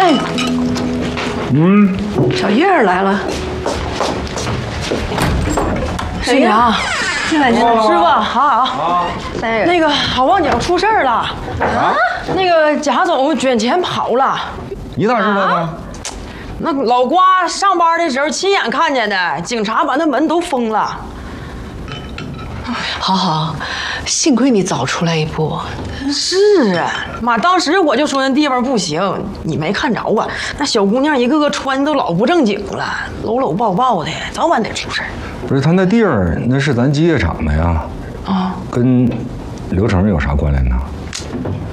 小叶儿来了。 新娘， 进来， 师傅，好。那个好望角出事儿了啊！那个贾总卷钱跑了。 你咋知道的？ 那老瓜上班的时候亲眼看见的，警察把那门都封了。 好，幸亏你早出来一步。 是啊，妈，当时我就说那地方不行，你没看着啊？那小姑娘一个个穿的都老不正经了，搂搂抱抱的，早晚得出事儿。 不是，他那地儿那是咱机械厂的呀，跟刘成有啥关联呢？